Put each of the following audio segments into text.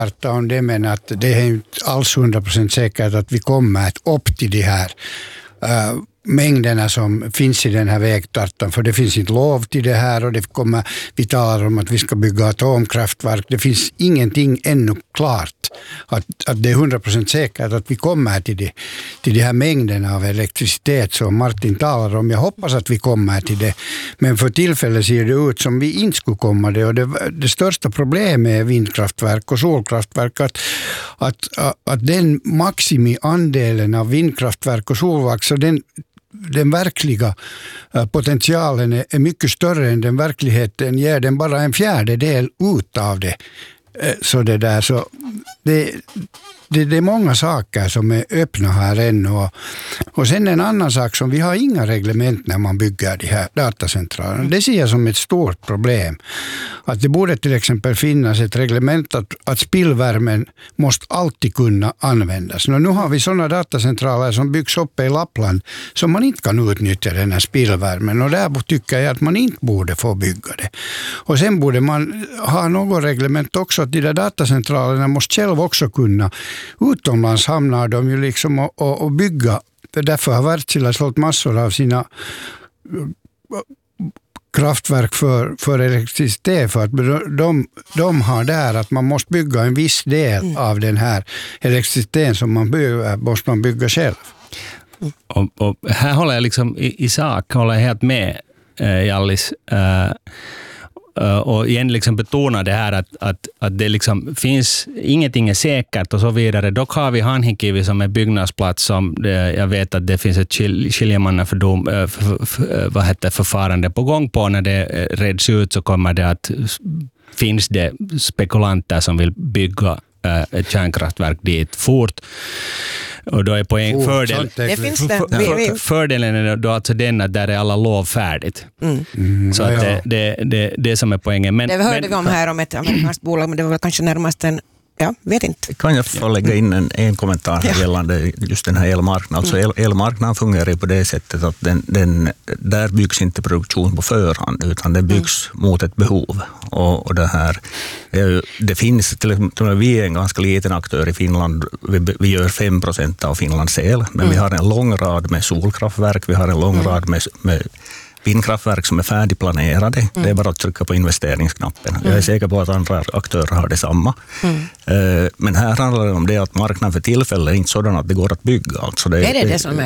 om det, men att det är inte alls 100% säkert att vi kommer att upp till de här mängderna som finns i den här vägkartan, för det finns inte lov till det här och vi talar om att vi ska bygga atomkraftverk. Det finns ingenting ännu klart att det är 100% säkert att vi kommer till de här mängderna av elektricitet som Martin talar om. Jag hoppas att vi kommer till det, men för tillfället ser det ut som vi inte skulle komma det, och det största problemet är vindkraftverk och solkraftverk, att den maximiandelen av vindkraftverk och solverk, så den verkliga potentialen är mycket större än den verkligheten ger den bara en fjärdedel ut av det. Så det är många saker som är öppna här ännu. Och sen en annan sak som vi har inga reglement när man bygger de här datacentralerna. Det ser jag som ett stort problem. Att det borde till exempel finnas ett reglement att spillvärmen måste alltid kunna användas. Nu har vi sådana datacentraler som byggs upp i Lappland som man inte kan utnyttja den här spillvärmen. Och där tycker jag att man inte borde få bygga det. Och sen borde man ha något reglement också att de där datacentralerna måste själv också kunna. Utomlands hamnar de ju liksom och bygga. Därför har Wärtsilä sålt massor av sina kraftverk för elektricitet, för att de har där att man måste bygga en viss del av den här elektriciteten som måste man bygga själv. Och här håller jag liksom i sak håller jag helt med Jallis. Och igen liksom betona det här att det liksom finns, ingenting är säkert och så vidare. Dock har vi Hanhikivi som är byggnadsplats som jag vet att det finns ett förfarande på gång på. När det reds ut så kommer det att finns det spekulanter som vill bygga ett kärnkraftverk dit fort. Och då är fördelen är då alltså den att där är alla lov färdigt. Så att det som är poängen. Men, det hörde vi om här om ett amerikanskt bolag, men det var väl kanske närmast vet inte. Kan jag få lägga in en kommentar här gällande just den här elmarknaden? Alltså elmarknaden fungerar på det sättet att där byggs inte produktion på förhand, utan det byggs mot ett behov. Och det här, det finns till exempel, vi är en ganska liten aktör i Finland. Vi gör 5% av Finlands el, men vi har en lång rad med solkraftverk, vi har en lång rad med vindkraftverk som är färdigplanerade. Det är bara att trycka på investeringsknappen. Jag är säker på att andra aktörer har detsamma. Men här handlar det om det att marknaden för tillfället är inte sådan att det går att bygga. Alltså det är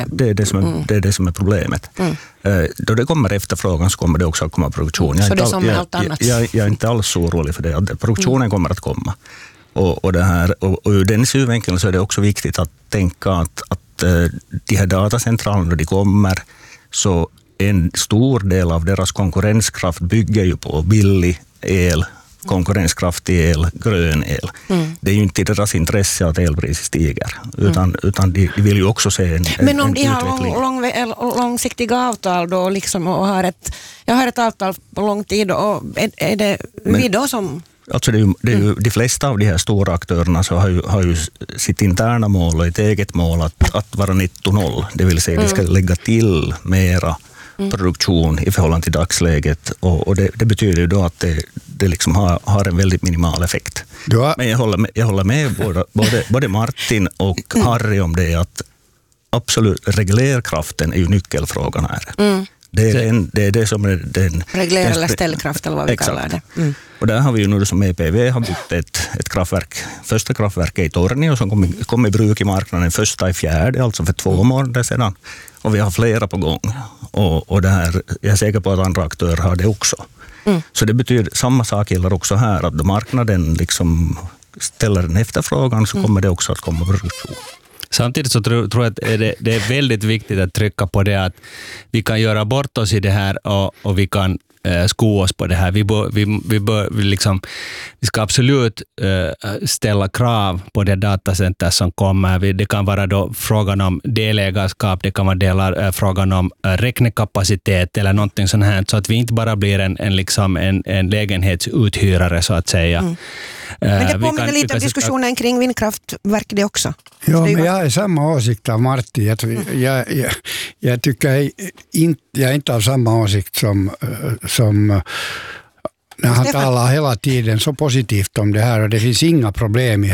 det som är problemet. Då det kommer efterfrågan så kommer det också att komma produktion. Så det är som allt annat. Jag är inte alls orolig för det. Produktionen kommer att komma. Och ur den synvinkeln så är det också viktigt att tänka att de här datacentralerna, när de kommer, så en stor del av deras konkurrenskraft bygger ju på billig el, konkurrenskraftig el, grön el. Det är ju inte i deras intresse att elpriset stiger, utan de vill ju också se en Men om de utveckling. har långsiktiga avtal då liksom, och jag har ett avtal på lång tid, och är det vi då som... Alltså det är ju, de flesta av de här stora aktörerna så har ju sitt interna mål och ett eget mål att vara netto noll. Det vill säga de ska lägga till mera produktion i förhållande till dagsläget, och det betyder ju då att det liksom har en väldigt minimal effekt. Men jag håller med både Martin och Harry om det, att absolut reglerkraften är ju nyckelfrågan här. Det är det som är den... Reglera eller ställkraft eller vad vi kallar det. Och där har vi ju nu som EPV har byggt ett kraftverk. Första kraftverket i Tornio som kom i bruk i marknaden 1/4, alltså för 2 månader sedan. Och vi har flera på gång. Och det här, jag är säker på att andra aktörer har det också. Så det betyder, samma sak gäller också här, att då marknaden liksom ställer en efterfrågan så kommer det också att komma produktion. Samtidigt så tror jag att det är väldigt viktigt att trycka på det att vi kan göra bort oss i det här och vi kan sko oss på det här. Vi ska absolut ställa krav på det datacenter som kommer. Det kan vara då frågan om delägarskap, det kan vara frågan om räknekapacitet eller någonting sånt här, så att vi inte bara blir en lägenhetsuthyrare så att säga. Men det påminner lite om diskussionen kring vindkraftverk det också. Ja, men jag är samma åsikt av Martin. Jag tycker jag är inte av samma åsikt som när han talar hela tiden så positivt om det här, och det finns inga problem i